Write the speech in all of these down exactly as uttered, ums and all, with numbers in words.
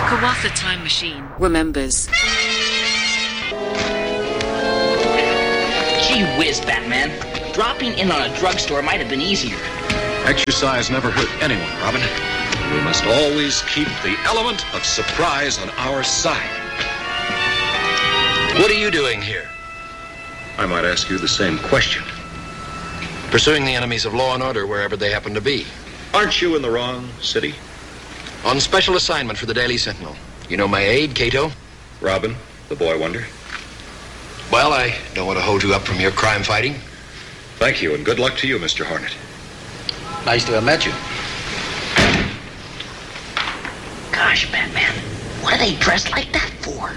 Kawatha Time Machine remembers. Gee whiz, Batman. Dropping in on a drugstore might have been easier. Exercise never hurt anyone, Robin. We must always keep the element of surprise on our side. What are you doing here? I might ask you the same question. Pursuing the enemies of law and order wherever they happen to be. Aren't you in the wrong city? On special assignment for the Daily Sentinel. You know my aide, Cato? Robin, the boy wonder. Well, I don't want to hold you up from your crime fighting. Thank you, and good luck to you, Mister Hornet. Nice to have met you. Gosh, Batman, what are they dressed like that for?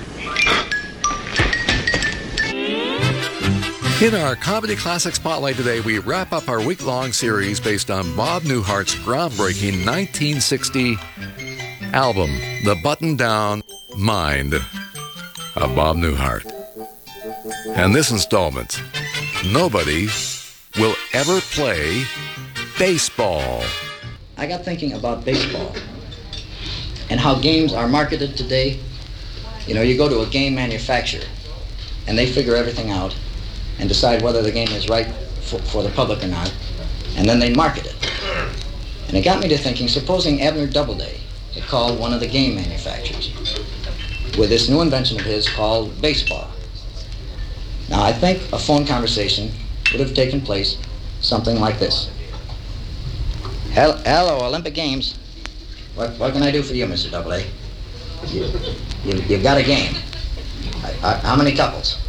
In our Comedy Classic Spotlight today, we wrap up our week-long series based on Bob Newhart's groundbreaking nineteen sixty album, The Button-Down Mind of Bob Newhart. And this installment, nobody will ever play baseball. I got thinking about baseball and how games are marketed today. You know, you go to a game manufacturer and they figure everything out and decide whether the game is right for, for the public or not, and then they market it. And it got me to thinking, supposing Abner Doubleday had called one of the game manufacturers with this new invention of his called baseball. Now, I think a phone conversation would have taken place something like this. Hello, hello Olympic Games. What, what can I do for you, Mister Doubleday? You, you, you've got a game. I, I, how many couples?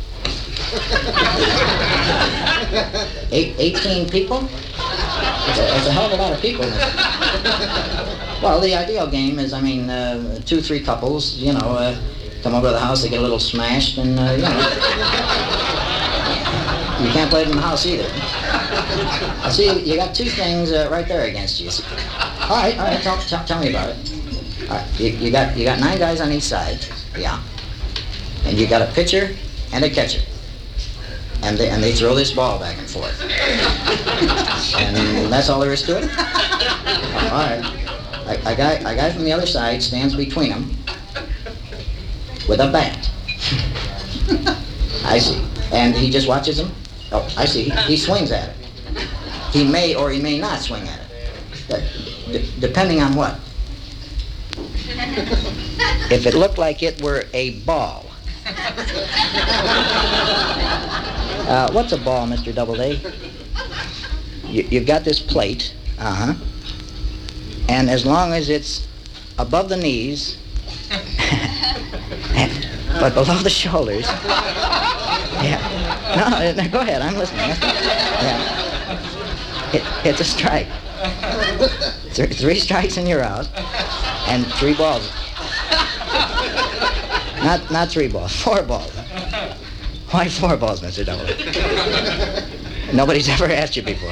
Eight, eighteen people? It's a, it's a hell of a lot of people. Well, the ideal game is, I mean, uh, two, three couples, you know, uh, come over to the house, they get a little smashed, and, uh, you know. You can't play it in the house either. I see, you got two things uh, right there against you. All right, all right, tell, tell, tell me about it. All right, you, you, got, you got nine guys on each side, yeah. And you got a pitcher and a catcher. And they, and they throw this ball back and forth. And that's all there is to it? All right. A, a, guy, a guy from the other side stands between them with a bat. I see. And he just watches them? Oh, I see. He, he swings at it. He may or he may not swing at it. Uh, d- depending on what? If it looked like it were a ball. Uh, what's a ball, Mister Doubleday? You, you've got this plate, uh-huh. And as long as it's above the knees, but below the shoulders, yeah. No, no, go ahead, I'm listening. Yeah. It, it's a strike. Th- three strikes and you're out, and three balls. Not, not three balls, four balls. Why four balls, Mister Doubleday? Nobody's ever asked you before.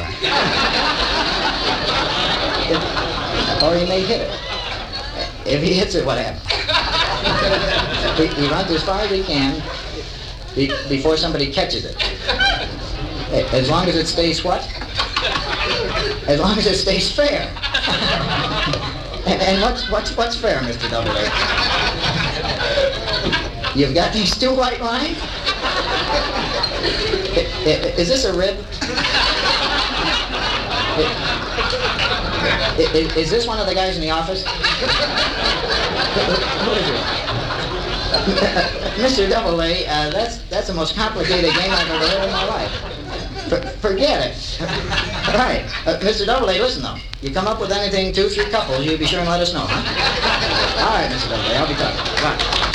If, or he may hit it. If he hits it, what happens? He, he runs as far as he can be, before somebody catches it. As long as it stays what? As long as it stays fair. and, and what's, what's, what's fair, Mister Doubleday? You've got these two white lines? Is this a rib? Is this one of the guys in the office? Who is it? Mister Doubleday, uh, that's that's the most complicated game I've ever heard in my life. For, forget it. All right, uh, Mister Doubleday, listen though. You come up with anything, two, three couples, you be sure and let us know, huh? All right, Mister Doubleday, I'll be talking. Bye.